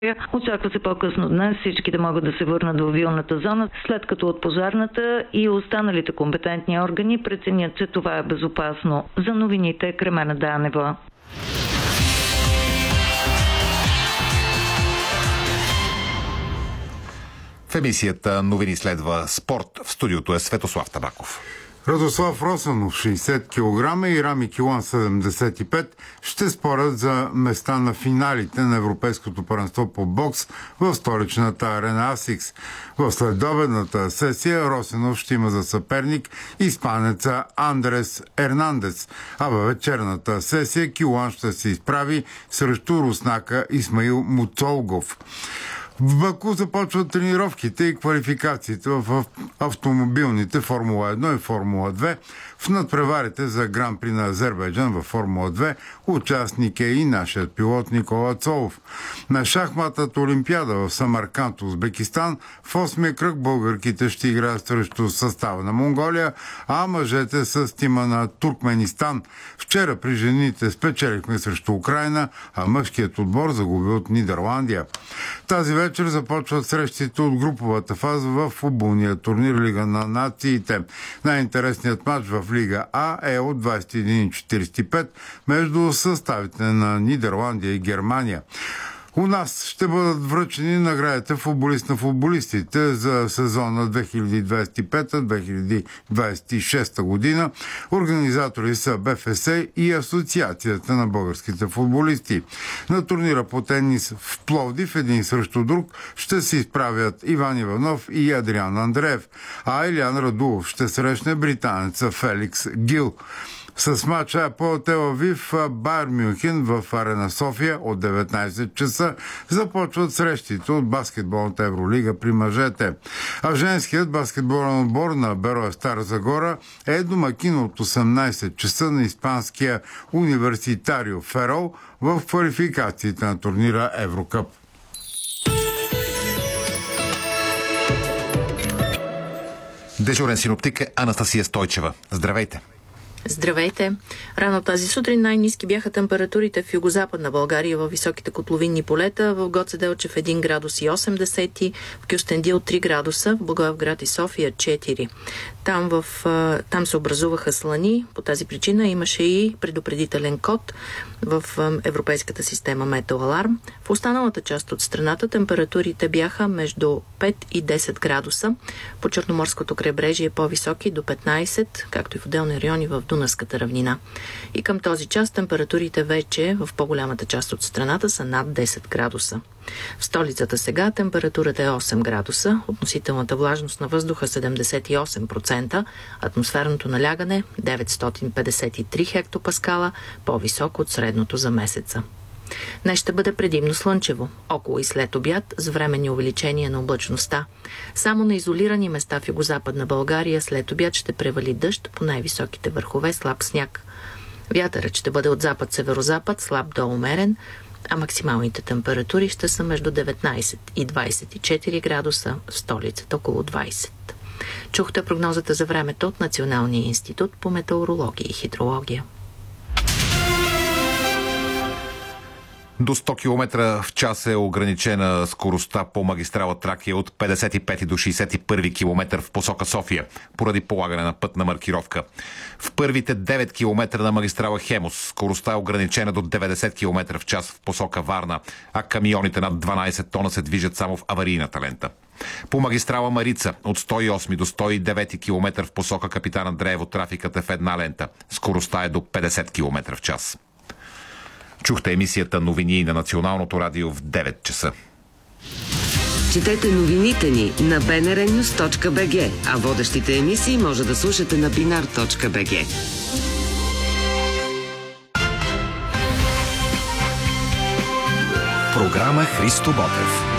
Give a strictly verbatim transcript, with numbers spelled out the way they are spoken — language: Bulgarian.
Очаква се по-късно днес всички да могат да се върнат в вилната зона, след като от пожарната и останалите компетентни органи преценят, че това е безопасно. За новините Кремена Данева. В емисията новини следва спорт. В студиото е Светослав Табаков. Радослав Росанов шейсет килограма и Рами Килан седемдесет и пет ще спорят за места на финалите на Европейското първенство по бокс в столичната арена Асикс. В следобедната сесия Росанов ще има за съперник испанеца Андрес Ернандес, а във вечерната сесия Килан ще се изправи срещу руснака Исмаил Муцолгов. В Баку започват тренировките и квалификациите в автомобилните Формула едно и Формула две. В надпреварите за Гран-при на Азербайджан във Формула две участник е и нашият пилот Никола Цолов. На шахматната олимпиада в Самарканд, Узбекистан, в осмия кръг българките ще играят срещу състава на Монголия, а мъжете с тима на Туркменистан. Вчера при жените спечелихме срещу Украйна, а мъжкият отбор загуби от Нидерландия. Тази вечер започват срещите от груповата фаза в футболния турнир Лига на нациите. Най-интересният матч в Лига А е от двадесет и един и четиридесет и пет между съставите на Нидерландия и Германия. У нас ще бъдат връчени наградите футболист на футболистите за сезона две хиляди двадесет и пета - две хиляди двадесет и шеста година. Организатори са БФС и Асоциацията на българските футболисти. На турнира по тенис в Пловдив един срещу друг ще се изправят Иван Иванов и Адриан Андреев, а Илиан Радулов ще срещне британеца Феликс Гил. С мача по Тел Авив Байер Мюнхен в Арена София от деветнадесет часа започват срещите от баскетболната Евролига при мъжете. А женският баскетболен отбор на Берое Стара Загора е домакин от осемнадесет часа на испанския Университарио Ферол в квалификациите на турнира Еврокъп. Дежурен синоптик е Анастасия Стойчева. Здравейте! Здравейте! Рано тази сутрин най-ниски бяха температурите в югозападна България във високите котловинни полета. В Гоце Делчев един градус и осем десети, в Кюстендил три градуса, в Благоевград и София четири. Там, в, там се образуваха слани. По тази причина имаше и предупредителен код в Европейската система Метеоаларм. В останалата част от страната температурите бяха между пет и десет градуса. По Черноморското крайбрежие по-високи до петнадесет, както и в отделни райони в Дунавската равнина. И към този час температурите вече в по-голямата част от страната са над десет градуса. В столицата сега температурата е осем градуса, относителната влажност на въздуха седемдесет и осем процента, атмосферното налягане деветстотин петдесет и три хектопаскала, по-високо от средното за месеца. Днес ще бъде предимно слънчево, около и след обяд, с временни увеличения на облачността. Само на изолирани места в югозападна България след обяд ще превали дъжд, по най-високите върхове слаб сняг. Вятърът ще бъде от запад-северозапад, слаб до умерен, а максималните температури ще са между деветнадесет и двадесет и четири градуса, в столицата около двадесет. Чухте прогнозата за времето от Националния институт по метеорология и хидрология. До сто километра в час е ограничена скоростта по магистрала Тракия от петдесет и пети до шейсет и първи километър в посока София, поради полагане на пътна маркировка. В първите девет километра на магистрала Хемус скоростта е ограничена до деветдесет километра в час в посока Варна, а камионите над дванадесет тона се движат само в аварийната лента. По магистрала Марица от сто и осми до сто и девети километър в посока Капитан Андреево трафикът е в една лента. Скоростта е до петдесет километра в час. Чухте емисията новини на Националното радио в девет часа. Четете новините ни на би ен ар нюз точка би джи, а водещите емисии може да слушате на бинар точка би джи. Програма Христо Ботев.